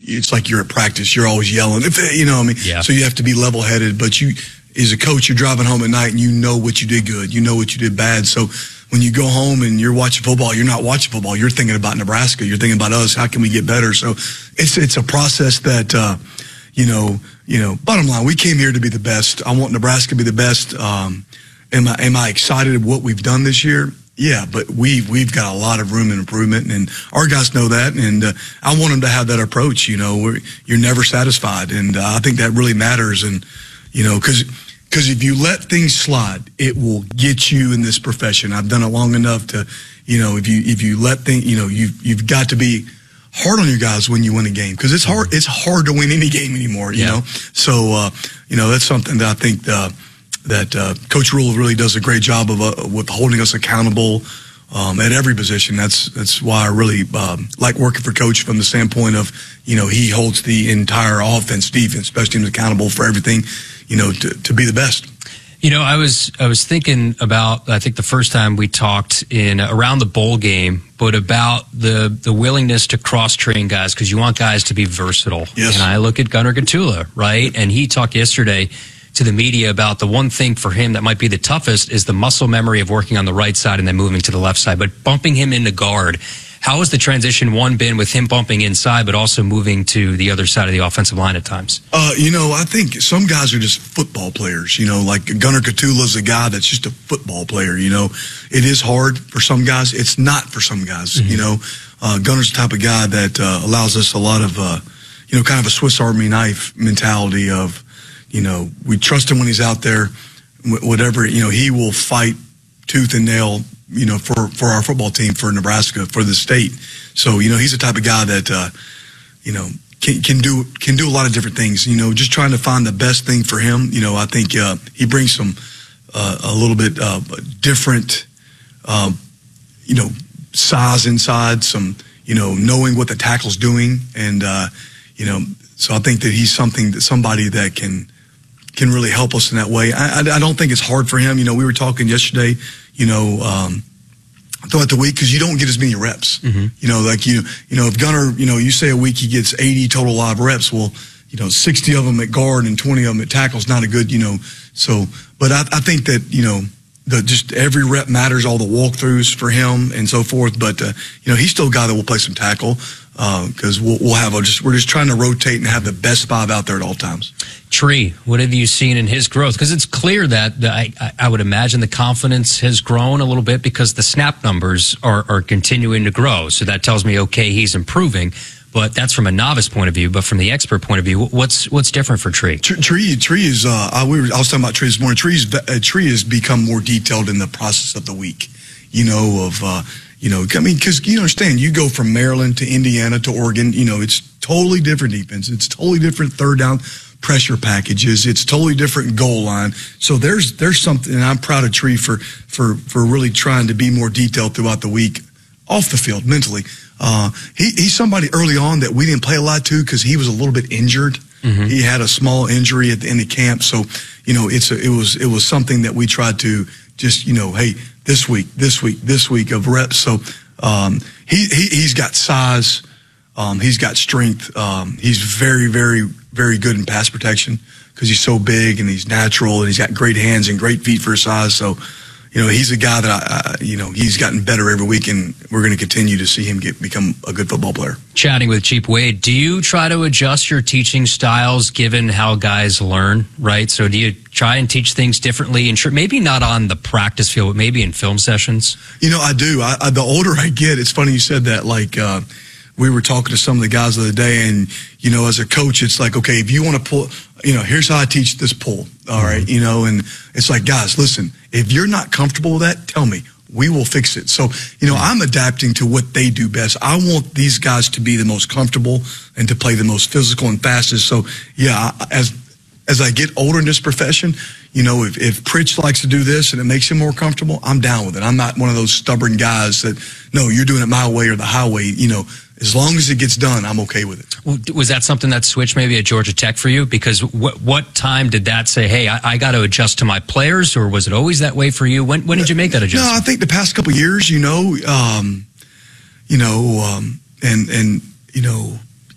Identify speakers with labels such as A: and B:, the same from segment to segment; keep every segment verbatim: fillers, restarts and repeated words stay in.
A: it's like you're at practice. You're always yelling. If you know, what I mean,
B: yeah.
A: So you have to be level-headed. But you, as a coach, you're driving home at night and you know what you did good. You know what you did bad. So when you go home and you're watching football, you're not watching football. You're thinking about Nebraska. You're thinking about us. How can we get better? So it's it's a process that, uh, you know, you know. Bottom line, we came here to be the best. I want Nebraska to be the best. Um, am I am I excited at what we've done this year? Yeah, but we've we've got a lot of room and improvement, and our guys know that. And uh, I want them to have that approach. You know, where you're never satisfied, and uh, I think that really matters. And you know, because. Because if you let things slide, it will get you in this profession. I've done it long enough to, you know, if you if you let things, you know, you've you've got to be hard on your guys when you win a game, because it's hard it's hard to win any game anymore. You yeah. know, so uh, you know that's something that I think uh, that uh, Coach Rhule really does a great job of uh, with holding us accountable um, at every position. That's that's why I really um, like working for Coach from the standpoint of, you know, he holds the entire offense, defense, special teams accountable for everything. You know, to, to be the best.
B: You know, I was I was thinking about, I think the first time we talked in around the bowl game, but about the the willingness to cross train guys, because you want guys to be versatile.
A: Yes.
B: And I look at Gunnar Gatula, right? And he talked yesterday to the media about the one thing for him that might be the toughest is the muscle memory of working on the right side and then moving to the left side, but bumping him into guard. How has the transition, one, been with him bumping inside, but also moving to the other side of the offensive line at times?
A: Uh, you know, I think some guys are just football players. You know, like Gunnar Gatula is a guy that's just a football player. You know, it is hard for some guys. It's not for some guys. Mm-hmm. You know, uh, Gunnar's the type of guy that uh, allows us a lot of, uh, you know, kind of a Swiss Army knife mentality of, you know, we trust him when he's out there. Whatever, you know, he will fight tooth and nail, you know, for, for our football team, for Nebraska, for the state. So, you know, he's the type of guy that, uh, you know, can, can do, can do a lot of different things, you know, just trying to find the best thing for him. You know, I think, uh, he brings some, uh, a little bit, uh, different, um, you know, size inside, some, you know, knowing what the tackle's doing. And, uh, you know, so I think that he's something that somebody that can, can really help us in that way. I, I, I don't think it's hard for him. You know, we were talking yesterday, you know, um, throughout the week, because you don't get as many reps. Mm-hmm. You know, like you, you know, if Gunnar, you know, you say a week he gets eighty total live reps. Well, you know, sixty of them at guard and twenty of them at tackle is not a good, you know. So, but I, I think that, you know, the just every rep matters, all the walkthroughs for him and so forth. But uh, you know, he's still a guy that will play some tackle because uh, we'll, we'll have a just we're just trying to rotate and have the best five out there at all times.
B: Tree, what have you seen in his growth? Because it's clear that the, I, I would imagine the confidence has grown a little bit because the snap numbers are, are continuing to grow. So that tells me, okay, he's improving. But that's from a novice point of view. But from the expert point of view, what's what's different for Tree?
A: Tree, Tree is. Uh, I, we were, I was talking about Tree this morning. Tree's, uh, Tree has become more detailed in the process of the week. You know, of uh, you know, I mean, because you understand, you go from Maryland to Indiana to Oregon. You know, it's totally different defense. It's totally different third down pressure packages. It's totally different goal line. So there's there's something, and I'm proud of Tree for for for really trying to be more detailed throughout the week, off the field, mentally. Uh, he, he's somebody early on that we didn't play a lot to because he was a little bit injured. Mm-hmm. He had a small injury at the end of camp. So, you know, it's a, it was, it was something that we tried to just, you know, hey, this week, this week, this week of reps. So, um, he, he, he's got size. Um, he's got strength. Um, he's very, very, very good in pass protection because he's so big and he's natural and he's got great hands and great feet for his size. So, you know, he's a guy that, I, I, you know, he's gotten better every week, and we're going to continue to see him get become a good football player.
B: Chatting with Cheap Wade, do you try to adjust your teaching styles given how guys learn, right? So do you try and teach things differently? And sure, maybe not on the practice field, but maybe in film sessions?
A: You know, I do. I, I, the older I get, it's funny you said that, like, uh, we were talking to some of the guys the other day, and, you know, as a coach, it's like, okay, if you want to pull, you know, here's how I teach this pull, all right, mm-hmm. you know, and it's like, guys, listen, if you're not comfortable with that, tell me. We will fix it. So, you know, I'm adapting to what they do best. I want these guys to be the most comfortable and to play the most physical and fastest. So, yeah, as as I get older in this profession, you know, if, if Pritch likes to do this and it makes him more comfortable, I'm down with it. I'm not one of those stubborn guys that, no, you're doing it my way or the highway. You know, as long as it gets done, I'm okay with it.
B: Well, was that something that switched maybe at Georgia Tech for you? Because what what time did that say, hey, I, I got to adjust to my players, or was it always that way for you? When when did you make that adjustment?
A: No, I think the past couple of years, you know, um, you know, um, and and you know,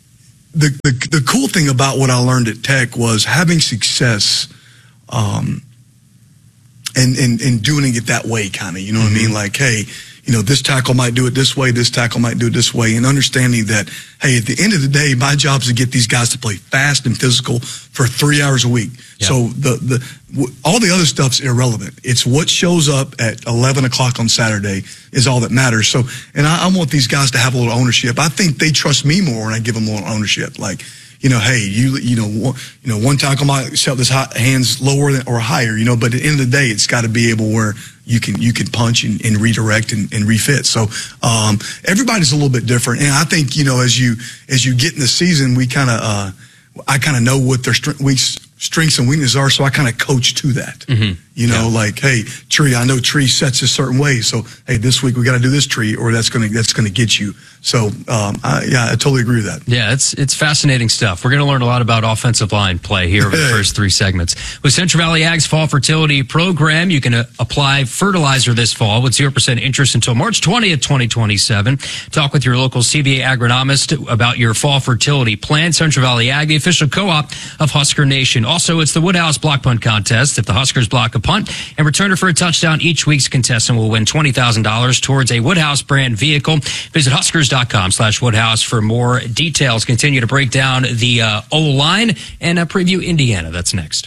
A: the, the the cool thing about what I learned at Tech was having success, um, and and and doing it that way, kind of. You know what mm-hmm. I mean? Like, hey, you know, this tackle might do it this way, this tackle might do it this way, and understanding that, hey, at the end of the day, my job is to get these guys to play fast and physical for three hours a week. Yeah. So the the w- all the other stuff's irrelevant. It's what shows up at eleven o'clock on Saturday is all that matters. So, and I, I want these guys to have a little ownership. I think they trust me more when I give them a little ownership. Like, you know, hey, you you know, one, you know, one tackle might set his high, hands lower than, or higher, you know, but at the end of the day, it's got to be able where you can you can punch and, and redirect and, and refit. So um, everybody's a little bit different, and I think, you know, as you as you get in the season, we kind of uh, I kind of know what their strength, weaks, strengths and weaknesses are, so I kind of coach to that. Mm-hmm. You know, yeah. like, hey, Tree, I know Tree sets a certain way, so hey, this week we got to do this Tree, or that's gonna that's gonna get you. So um, I, yeah, I totally agree with that.
B: Yeah, it's it's fascinating stuff. We're going to learn a lot about offensive line play here over the first three segments. With Central Valley Ag's Fall Fertility Program, you can uh, apply fertilizer this fall with zero percent interest until March twentieth, twenty twenty-seven. Talk with your local C V A agronomist about your fall fertility plan. Central Valley Ag, the official co-op of Husker Nation. Also, it's the Woodhouse Block Punt Contest. If the Huskers block a punt and return it for a touchdown, each week's contestant will win twenty thousand dollars towards a Woodhouse brand vehicle. Visit Huskers.com slash Woodhouse for more details. Continue to break down the uh, O-line and uh, preview Indiana. That's next.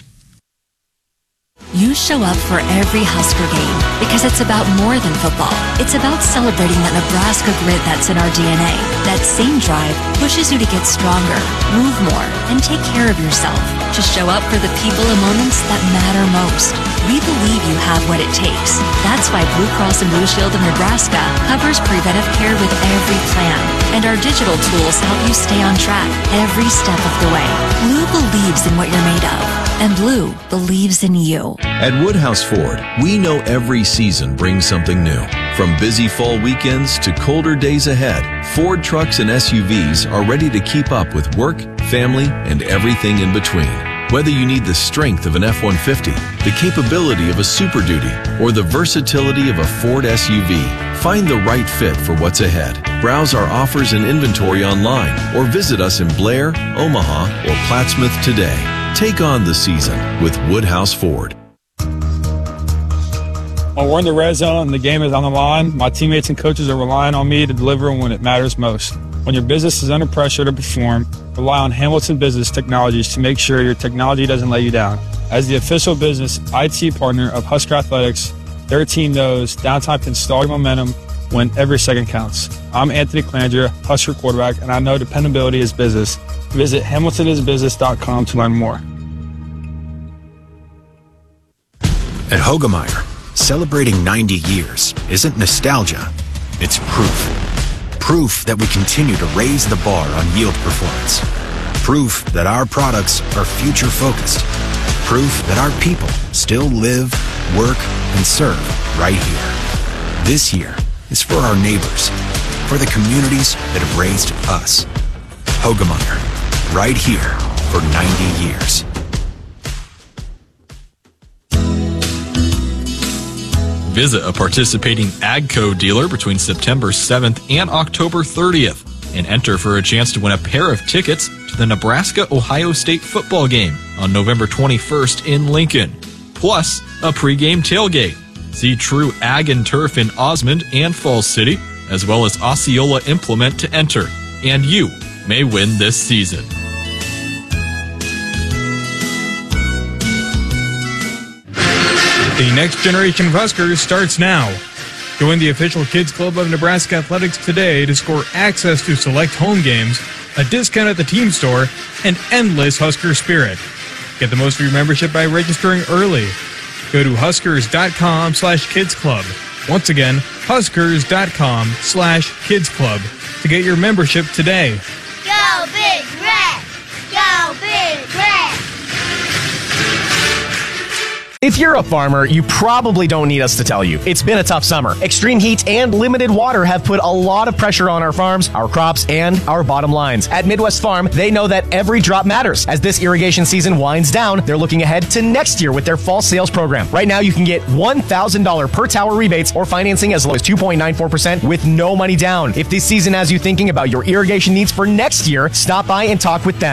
C: You show up for every Husker game because it's about more than football. It's about celebrating that Nebraska grit that's in our D N A. That same drive pushes you to get stronger, move more, and take care of yourself. To show up for the people and moments that matter most. We believe you have what it takes. That's why Blue Cross and Blue Shield of Nebraska covers preventive care with every plan. And our digital tools help you stay on track every step of the way. Blue believes in what you're made of. And Blue believes in you.
D: At Woodhouse Ford, we know every season brings something new. From busy fall weekends to colder days ahead, Ford trucks and S U Vs are ready to keep up with work, family, and everything in between. Whether you need the strength of an F one fifty, the capability of a Super Duty, or the versatility of a Ford S U V, find the right fit for what's ahead. Browse our offers and inventory online, or visit us in Blair, Omaha, or Plattsmouth today. Take on the season with Woodhouse Ford.
E: When we're in the red zone and the game is on the line, my teammates and coaches are relying on me to deliver when it matters most. When your business is under pressure to perform, rely on Hamilton Business Technologies to make sure your technology doesn't let you down. As the official business I T partner of Husker Athletics, their team knows downtime can stall your momentum when every second counts. I'm Anthony Clandria, Husker quarterback, and I know dependability is business. Visit hamilton is business dot com to learn more.
F: At Hoegemeyer, celebrating ninety years isn't nostalgia, it's proof. Proof that we continue to raise the bar on yield performance. Proof that our products are future-focused. Proof that our people still live, work, and serve right here. This year is for our neighbors, for the communities that have raised us. Hoegemeyer, right here for ninety years.
G: Visit a participating AGCO dealer between September seventh and October thirtieth and enter for a chance to win a pair of tickets to the Nebraska-Ohio State football game on November twenty-first in Lincoln, plus a pregame tailgate. See True Ag and Turf in Osmond and Falls City, as well as Osceola Implement to enter, and you may win this season.
E: The next generation of Huskers starts now. Join the official Kids Club of Nebraska Athletics today to score access to select home games, a discount at the team store, and endless Husker spirit. Get the most of your membership by registering early. Go to huskers.com slash kids club. Once again, huskers.com slash kids club to get your membership today.
H: Go Big Red! Go Big Red! If you're a farmer, you probably don't need us to tell you. It's been a tough summer. Extreme heat and limited water have put a lot of pressure on our farms, our crops, and our bottom lines. At Midwest Farm, they know that every drop matters. As this irrigation season winds down, they're looking ahead to next year with their fall sales program. Right now, you can get one thousand dollars per tower rebates or financing as low as two point nine four percent with no money down. If this season has you thinking about your irrigation needs for next year, stop by and talk with them.